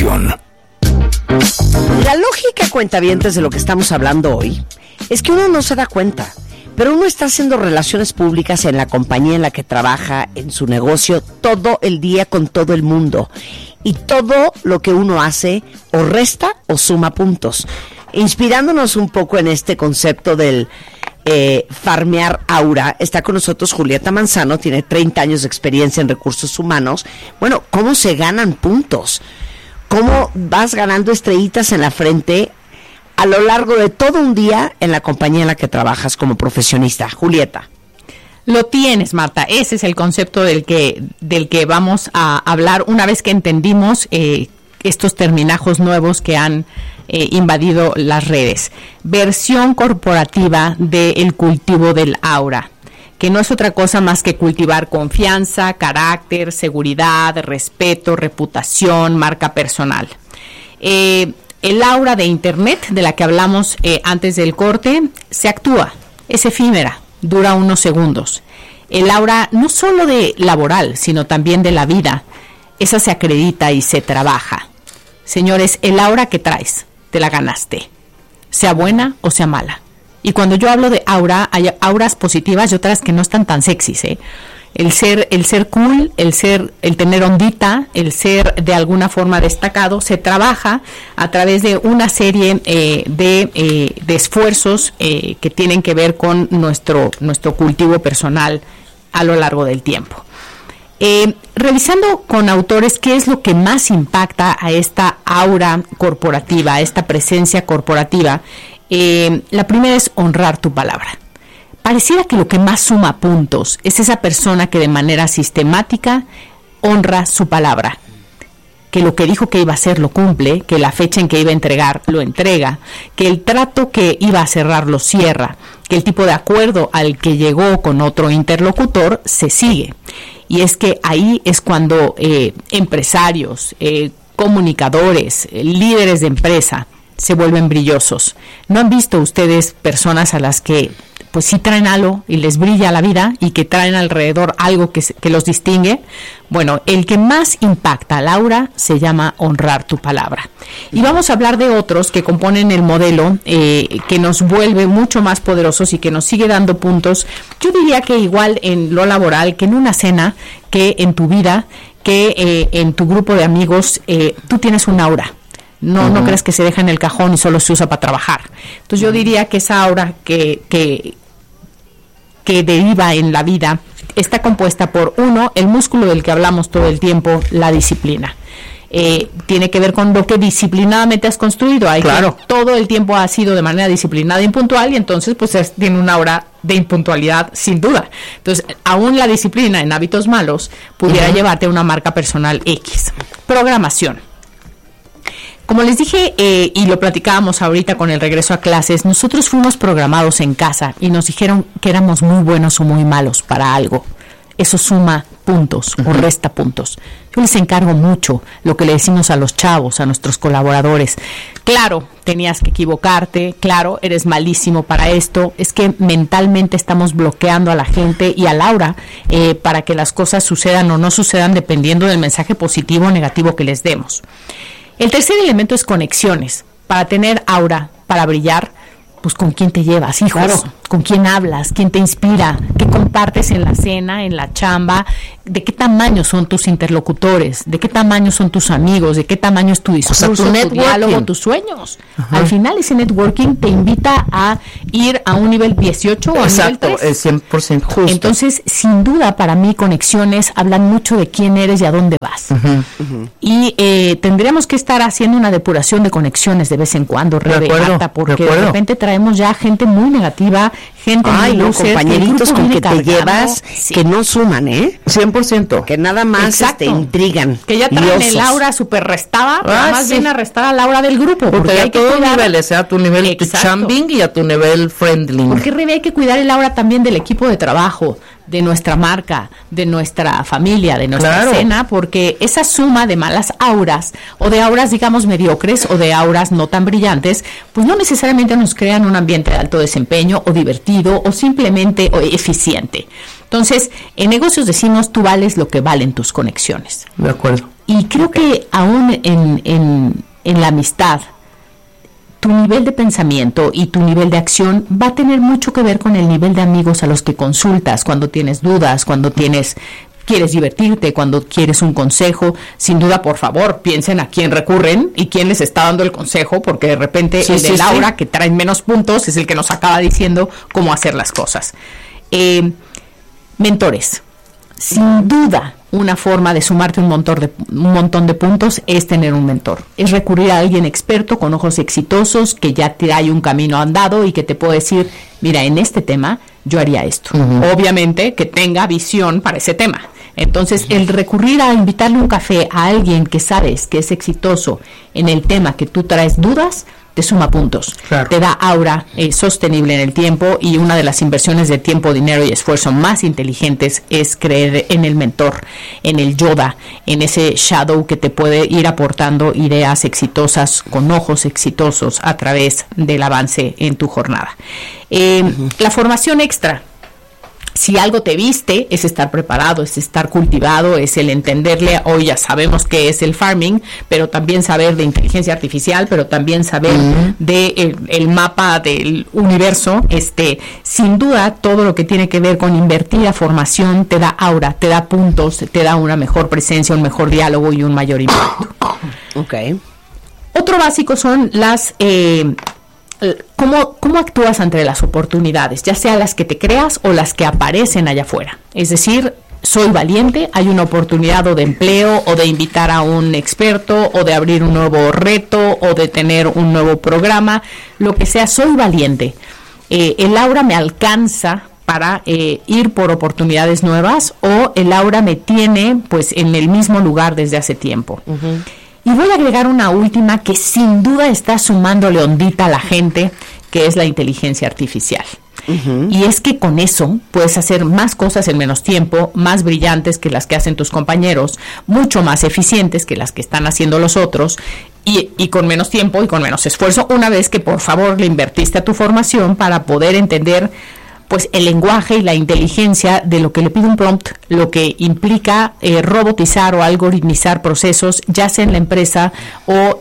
información. La lógica, cuentavientes, de lo que estamos hablando hoy es que uno no se da cuenta, pero uno está haciendo relaciones públicas en la compañía en la que trabaja, en su negocio, todo el día con todo el mundo. Y todo lo que uno hace o resta o suma puntos. Inspirándonos un poco en este concepto del farmear aura, está con nosotros Julieta Manzano, tiene 30 años de experiencia en recursos humanos. Bueno, ¿cómo se ganan puntos? ¿Cómo vas ganando estrellitas en la frente a lo largo de todo un día en la compañía en la que trabajas como profesionista? Julieta. Lo tienes, Marta. Ese es el concepto del que vamos a hablar una vez que entendimos estos terminajos nuevos que han invadido las redes. Versión corporativa del cultivo del aura, que no es otra cosa más que cultivar confianza, carácter, seguridad, respeto, reputación, marca personal. El aura de Internet, de la que hablamos antes del corte, se actúa, es efímera, dura unos segundos. El aura no solo de laboral, sino también de la vida, esa se acredita y se trabaja. Señores, el aura que traes, te la ganaste, sea buena o sea mala. Y cuando yo hablo de aura, hay auras positivas y otras que no están tan sexys, El ser cool, el tener ondita, el ser de alguna forma destacado, se trabaja a través de una serie de esfuerzos que tienen que ver con nuestro cultivo personal a lo largo del tiempo. Revisando con autores qué es lo que más impacta a esta aura corporativa, a esta presencia corporativa, la primera es honrar tu palabra. Pareciera que lo que más suma puntos es esa persona que de manera sistemática honra su palabra, que lo que dijo que iba a hacer lo cumple, que la fecha en que iba a entregar lo entrega, que el trato que iba a cerrar lo cierra, que el tipo de acuerdo al que llegó con otro interlocutor se sigue. Y es que ahí es cuando empresarios, comunicadores, líderes de empresa se vuelven brillosos. ¿No han visto ustedes personas a las que pues sí traen algo y les brilla la vida y que traen alrededor algo que los distingue? Bueno, el que más impacta al aura se llama honrar tu palabra. Y vamos a hablar de otros que componen el modelo que nos vuelve mucho más poderosos y que nos sigue dando puntos. Yo diría que igual en lo laboral, que en una cena, que en tu vida, que en tu grupo de amigos, tú tienes un aura. No crees que se deja en el cajón y solo se usa para trabajar. Entonces yo diría que esa aura que deriva en la vida está compuesta por, uno, el músculo del que hablamos todo el tiempo, la disciplina. Tiene que ver con lo que disciplinadamente has construido. Claro. Que todo el tiempo ha sido de manera disciplinada e impuntual y entonces pues tiene una aura de impuntualidad sin duda. Entonces, aún la disciplina en hábitos malos pudiera llevarte a una marca personal X. Programación. Como les dije, y lo platicábamos ahorita con el regreso a clases, nosotros fuimos programados en casa y nos dijeron que éramos muy buenos o muy malos para algo. Eso suma puntos o resta puntos. Yo les encargo mucho lo que le decimos a los chavos, a nuestros colaboradores. Claro, tenías que equivocarte, claro, eres malísimo para esto. Es que mentalmente estamos bloqueando a la gente y a Laura para que las cosas sucedan o no sucedan dependiendo del mensaje positivo o negativo que les demos. El tercer elemento es conexiones. Para tener aura, para brillar, pues con quién te llevas, hijos, claro. Con quién hablas, quién te inspira, qué compartes en la cena, en la chamba, de qué tamaño son tus interlocutores, de qué tamaño son tus amigos, de qué tamaño es tu discurso, tu diálogo, tus sueños. Ajá. Al final ese networking te invita a ir a un nivel 18 o a nivel 3. Es 100% justo. Entonces, sin duda, para mí, conexiones hablan mucho de quién eres y a dónde vas. Y tendríamos que estar haciendo una depuración de conexiones de vez en cuando, Marta, porque de repente traemos ya gente muy negativa, gente muy loser, compañeritos con que te llevas que no suman, 100%. Que nada más te intrigan. Que ya traen el aura súper restada, pero más bien a restar a la aura del grupo. Porque hay que cuidar niveles, a tu nivel chambing y a tu nivel friendly. Porque hay que cuidar el aura también del equipo de trabajo, de nuestra marca, de nuestra familia, de nuestra cena, porque esa suma de malas auras, o de auras, digamos, mediocres, o de auras no tan brillantes, pues no necesariamente nos crean un ambiente de alto desempeño, o divertido, o simplemente eficiente. Entonces, en negocios decimos, tú vales lo que valen tus conexiones. De acuerdo. Y creo que aún en la amistad, tu nivel de pensamiento y tu nivel de acción va a tener mucho que ver con el nivel de amigos a los que consultas cuando tienes dudas, cuando quieres divertirte, cuando quieres un consejo. Sin duda, por favor, piensen a quién recurren y quién les está dando el consejo, porque de repente el de Laura, que trae menos puntos, es el que nos acaba diciendo cómo hacer las cosas. Mentores. Sin duda, una forma de sumarte un montón de puntos es tener un mentor. Es recurrir a alguien experto con ojos exitosos que ya te hay un camino andado y que te puede decir, mira, en este tema yo haría esto. Obviamente que tenga visión para ese tema. Entonces, el recurrir a invitarle un café a alguien que sabes que es exitoso en el tema que tú traes dudas, te suma puntos, claro. Te da aura sostenible en el tiempo, y una de las inversiones de tiempo, dinero y esfuerzo más inteligentes es creer en el mentor, en el Yoda, en ese shadow que te puede ir aportando ideas exitosas con ojos exitosos a través del avance en tu jornada. La formación extra. Si algo te viste, es estar preparado, es estar cultivado, es el entenderle. Hoy ya sabemos qué es el farming, pero también saber de inteligencia artificial, pero también saber de el mapa del universo. Sin duda, todo lo que tiene que ver con invertir a formación te da aura, te da puntos, te da una mejor presencia, un mejor diálogo y un mayor impacto. Okay. Otro básico son las ¿Cómo actúas ante las oportunidades, ya sea las que te creas o las que aparecen allá afuera? Es decir, soy valiente, hay una oportunidad o de empleo, o de invitar a un experto, o de abrir un nuevo reto, o de tener un nuevo programa, lo que sea, soy valiente. El aura me alcanza para ir por oportunidades nuevas, o el aura me tiene pues en el mismo lugar desde hace tiempo. Y voy a agregar una última que sin duda está sumándole ondita a la gente, que es la inteligencia artificial. Y es que con eso puedes hacer más cosas en menos tiempo, más brillantes que las que hacen tus compañeros, mucho más eficientes que las que están haciendo los otros, y con menos tiempo y con menos esfuerzo, una vez que por favor le invertiste a tu formación para poder entender pues el lenguaje y la inteligencia de lo que le pide un prompt, lo que implica robotizar o algoritmizar procesos, ya sea en la empresa o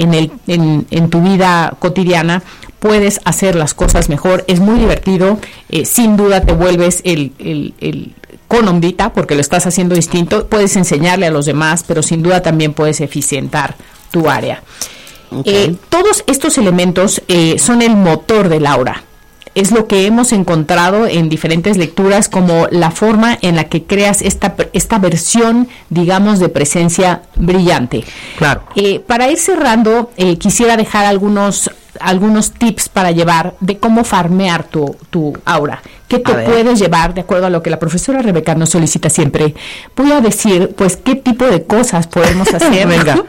en tu vida cotidiana. Puedes hacer las cosas mejor, es muy divertido, sin duda te vuelves con ondita porque lo estás haciendo distinto, puedes enseñarle a los demás, pero sin duda también puedes eficientar tu área. Todos estos elementos son el motor del aura. Es lo que hemos encontrado en diferentes lecturas como la forma en la que creas esta versión, digamos, de presencia brillante. Claro. Para ir cerrando, quisiera dejar algunos tips para llevar de cómo farmear tu aura. ¿Qué te puedes llevar de acuerdo a lo que la profesora Rebeca nos solicita siempre? Voy a decir, pues, qué tipo de cosas podemos hacer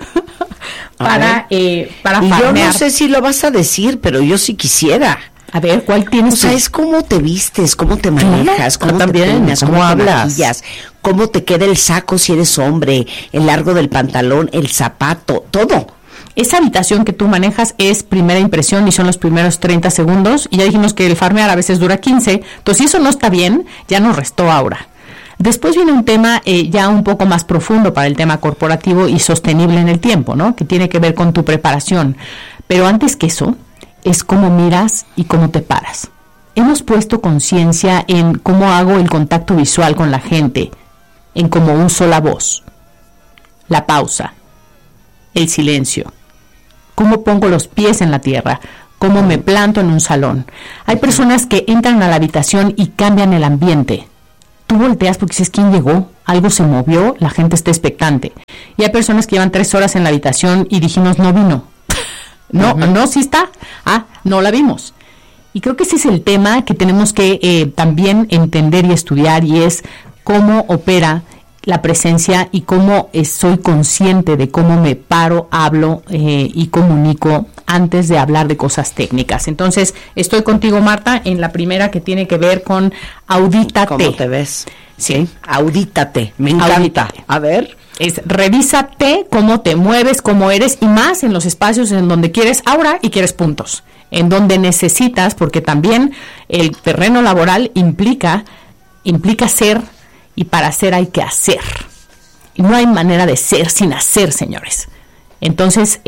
para farmear. Yo no sé si lo vas a decir, pero yo sí quisiera. A ver, ¿cuál tienes? O sea, es cómo te vistes, cómo te manejas, cómo te peinas, cómo hablas, maquillas, cómo te queda el saco si eres hombre, el largo del pantalón, el zapato, todo. Esa habitación que tú manejas es primera impresión y son los primeros 30 segundos. Y ya dijimos que el farmear a veces dura 15. Entonces, si eso no está bien, ya nos restó aura. Después viene un tema ya un poco más profundo para el tema corporativo y sostenible en el tiempo, ¿no? Que tiene que ver con tu preparación. Pero antes que eso, es cómo miras y cómo te paras. Hemos puesto conciencia en cómo hago el contacto visual con la gente, en cómo uso la voz, la pausa, el silencio, cómo pongo los pies en la tierra, cómo me planto en un salón. Hay personas que entran a la habitación y cambian el ambiente. Tú volteas porque dices, ¿quién llegó? Algo se movió, la gente está expectante. Y hay personas que llevan 3 horas en la habitación y dijimos, no vino. No, sí está. No la vimos. Y creo que ese es el tema que tenemos que también entender y estudiar, y es cómo opera la presencia y cómo soy consciente de cómo me paro, hablo y comunico antes de hablar de cosas técnicas. Entonces, estoy contigo, Marta, en la primera, que tiene que ver con audítate. ¿Cómo te ves? Sí. Audítate. Me encanta. Audítate. A ver. Es revísate cómo te mueves, cómo eres, y más en los espacios en donde quieres aura y quieres puntos, en donde necesitas, porque también el terreno laboral implica implica ser, y para ser hay que hacer. Y no hay manera de ser sin hacer, señores. Entonces,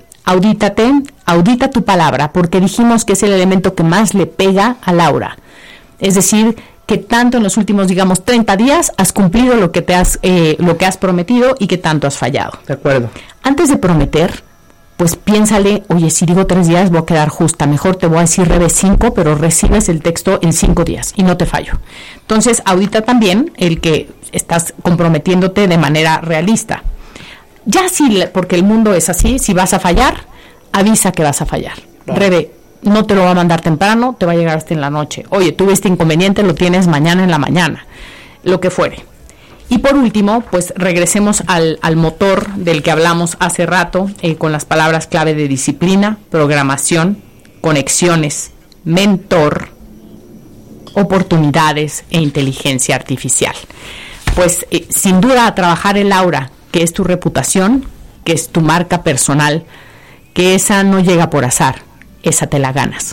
audita tu palabra, porque dijimos que es el elemento que más le pega a Laura. Es decir, que tanto en los últimos, digamos, 30 días has cumplido lo que has prometido y que tanto has fallado. De acuerdo. Antes de prometer, pues piénsale, oye, si digo 3 días voy a quedar justa, mejor te voy a decir revés 5, pero recibes el texto en 5 días y no te fallo. Entonces, audita también el que estás comprometiéndote de manera realista. Ya sí, porque el mundo es así, si vas a fallar, avisa que vas a fallar. Claro. Rebe, no te lo va a mandar temprano, te va a llegar hasta en la noche. Oye, tuve este inconveniente, lo tienes mañana en la mañana, lo que fuere. Y por último, pues regresemos al motor del que hablamos hace rato, con las palabras clave de disciplina, programación, conexiones, mentor, oportunidades e inteligencia artificial. Pues sin duda a trabajar el aura, que es tu reputación, que es tu marca personal, que esa no llega por azar, esa te la ganas.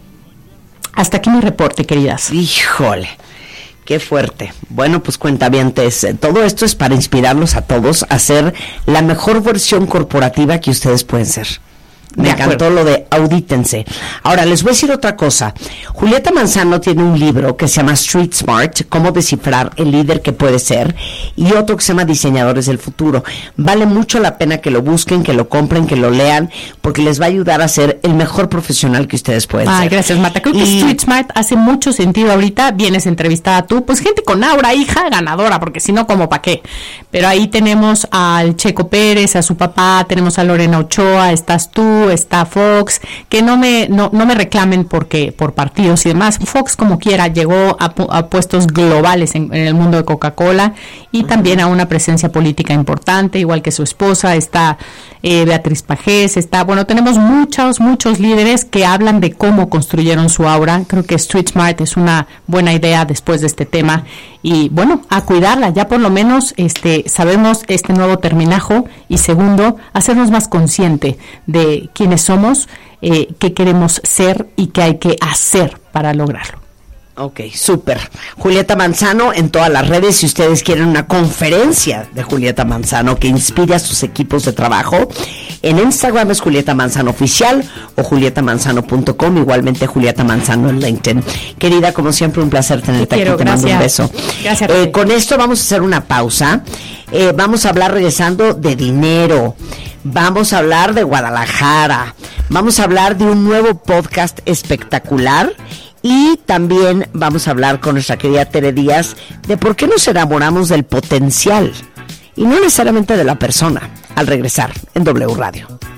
Hasta aquí mi reporte, queridas. Híjole, qué fuerte. Bueno, pues cuentavientes, todo esto es para inspirarlos a todos a ser la mejor versión corporativa que ustedes pueden ser. Me encantó lo de audítense. Ahora, les voy a decir otra cosa. Julieta Manzano tiene un libro que se llama Street Smart, cómo descifrar el líder que puede ser, y otro que se llama Diseñadores del Futuro. Vale mucho la pena que lo busquen, que lo compren, que lo lean, porque les va a ayudar a ser el mejor profesional que ustedes pueden ser. Gracias, Marta. Creo que Street Smart hace mucho sentido ahorita. Vienes entrevistada tú, pues gente con aura, hija ganadora, porque si no, ¿cómo para qué? Pero ahí tenemos al Checo Pérez, a su papá, tenemos a Lorena Ochoa, estás tú, está Fox, que no me reclamen porque por partidos y demás. Fox, como quiera, llegó a puestos globales en el mundo de Coca-Cola y también a una presencia política importante, igual que su esposa. Está Beatriz Pajés, tenemos muchos líderes que hablan de cómo construyeron su aura. Creo que Street Smart es una buena idea después de este tema y bueno, a cuidarla. Ya por lo menos sabemos este nuevo terminajo, y segundo, hacernos más consciente de quiénes somos, qué queremos ser y qué hay que hacer para lograrlo. Ok, súper. Julieta Manzano en todas las redes. Si ustedes quieren una conferencia de Julieta Manzano que inspire a sus equipos de trabajo, en Instagram es Julieta Manzano Oficial o julietamanzano.com, igualmente Julieta Manzano en LinkedIn. Querida, como siempre, un placer tenerte aquí. Te mando un beso. Gracias. Con esto vamos a hacer una pausa. Vamos a hablar, regresando, de dinero. Vamos a hablar de Guadalajara. Vamos a hablar de un nuevo podcast espectacular. Y también vamos a hablar con nuestra querida Tere Díaz de por qué nos enamoramos del potencial y no necesariamente de la persona, al regresar en W Radio.